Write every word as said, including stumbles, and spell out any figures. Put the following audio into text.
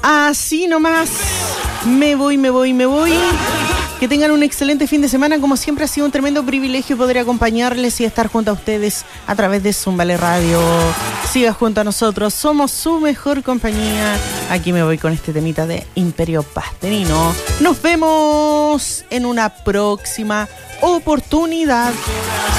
Así nomás. Me voy, me voy, me voy. Que tengan un excelente fin de semana. Como siempre ha sido un tremendo privilegio poder acompañarles y estar junto a ustedes a través de Zumbale Radio. Siga junto a nosotros, somos su mejor compañía. Aquí me voy con este temita de Imperio Pasterino. Nos vemos en una próxima oportunidad.